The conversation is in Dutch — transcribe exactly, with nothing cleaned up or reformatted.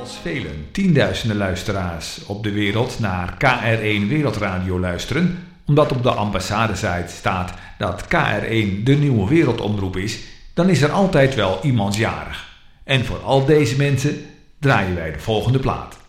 Als vele tienduizenden luisteraars op de wereld naar K R één Wereldradio luisteren, omdat op de ambassade-site staat dat K R één de nieuwe wereldomroep is, dan is er altijd wel iemand jarig. En voor al deze mensen draaien wij de volgende plaat.